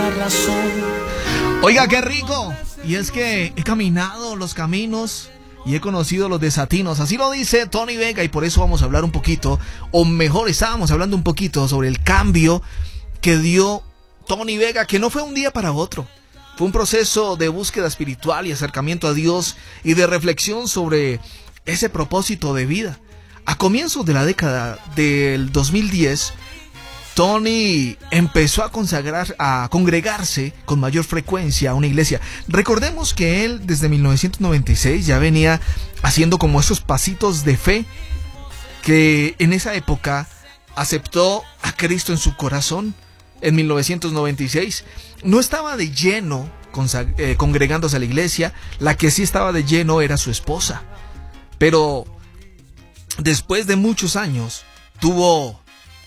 la razón. Oiga, qué rico. Y es que he caminado los caminos y he conocido los desatinos. Así lo dice Tony Vega, y por eso vamos a hablar un poquito, o mejor, estábamos hablando un poquito sobre el cambio que dio Tony Vega, que no fue un día para otro. Fue un proceso de búsqueda espiritual y acercamiento a Dios y de reflexión sobre ese propósito de vida. A comienzos de la década del 2010, Tony empezó a congregarse con mayor frecuencia a una iglesia. Recordemos que él desde 1996 ya venía haciendo como esos pasitos de fe, que en esa época aceptó a Cristo en su corazón. En 1996 no estaba de lleno congregándose a la iglesia. La que sí estaba de lleno era su esposa. Pero después de muchos años tuvo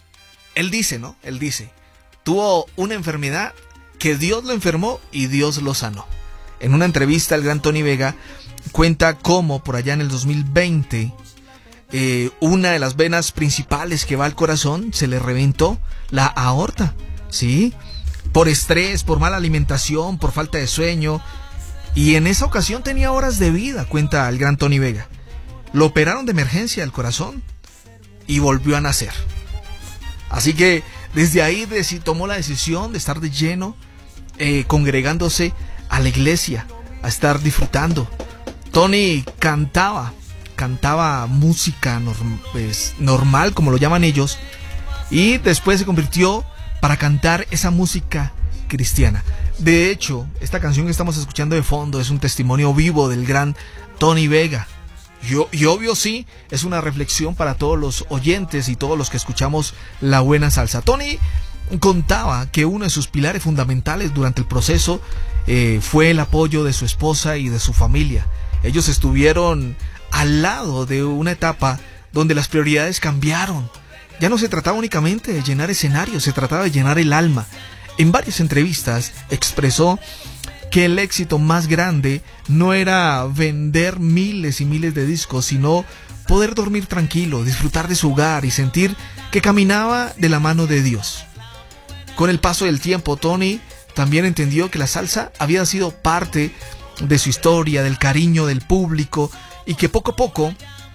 una enfermedad que Dios lo enfermó y Dios lo sanó. En una entrevista, el gran Tony Vega cuenta cómo por allá en el 2020 una de las venas principales que va al corazón se le reventó, la aorta, ¿sí? Por estrés, por mala alimentación, por falta de sueño. Y en esa ocasión tenía horas de vida, cuenta el gran Tony Vega. Lo operaron de emergencia del corazón y volvió a nacer. Así que desde ahí tomó la decisión de estar de lleno congregándose a la iglesia, a estar disfrutando. Tony cantaba música normal, como lo llaman ellos, y después se convirtió para cantar esa música cristiana. De hecho, esta canción que estamos escuchando de fondo es un testimonio vivo del gran Tony Vega. Y obvio sí, es una reflexión para todos los oyentes y todos los que escuchamos la buena salsa. Tony contaba que uno de sus pilares fundamentales durante el proceso fue el apoyo de su esposa y de su familia. Ellos estuvieron al lado de una etapa donde las prioridades cambiaron. Ya no se trataba únicamente de llenar escenarios, se trataba de llenar el alma. En varias entrevistas expresó que el éxito más grande no era vender miles y miles de discos, sino poder dormir tranquilo, disfrutar de su hogar y sentir que caminaba de la mano de Dios. Con el paso del tiempo, Tony también entendió que la salsa había sido parte de su historia, del cariño del público, y que poco a poco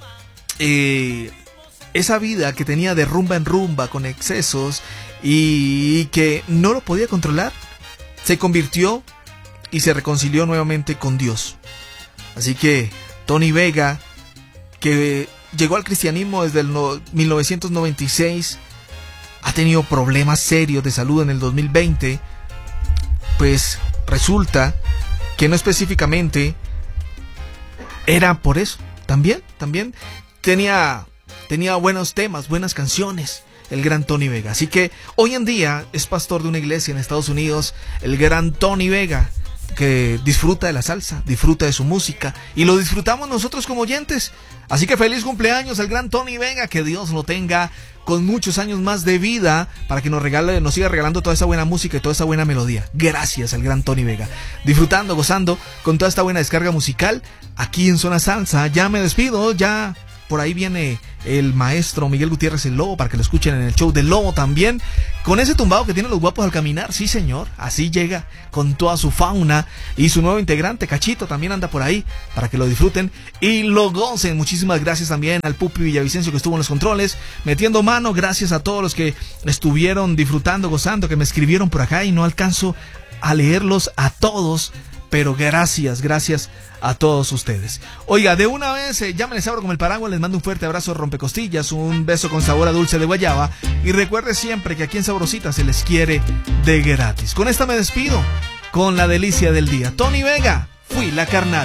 esa vida que tenía de rumba en rumba con excesos y que no lo podía controlar, se convirtió y se reconcilió nuevamente con Dios. Así que Tony Vega, que llegó al cristianismo desde el 1996, ha tenido problemas serios de salud en el 2020, pues resulta que no específicamente era por eso. También tenía buenos temas, buenas canciones, el gran Tony Vega. Así que hoy en día es pastor de una iglesia en Estados Unidos, el gran Tony Vega, que disfruta de la salsa, disfruta de su música, y lo disfrutamos nosotros como oyentes. Así que feliz cumpleaños al gran Tony Vega, que Dios lo tenga con muchos años más de vida para que nos siga regalando toda esa buena música y toda esa buena melodía. Gracias al gran Tony Vega. Disfrutando, gozando con toda esta buena descarga musical aquí en Zona Salsa. Ya me despido, ya por ahí viene el maestro Miguel Gutiérrez, el Lobo, para que lo escuchen en el show del Lobo también, con ese tumbado que tienen los guapos al caminar. Sí, señor, así llega con toda su fauna, y su nuevo integrante Cachito también anda por ahí para que lo disfruten y lo gocen. Muchísimas gracias también al Pupi Villavicencio, que estuvo en los controles metiendo mano. Gracias a todos los que estuvieron disfrutando, gozando, que me escribieron por acá y no alcanzo a leerlos a todos, pero gracias a todos ustedes. Oiga, de una vez, ya me les abro como el paraguas. Les mando un fuerte abrazo rompecostillas, un beso con sabor a dulce de guayaba, y recuerde siempre que aquí en Sabrosita se les quiere de gratis. Con esta me despido, con la delicia del día. Tony Vega, Fui la Carnal.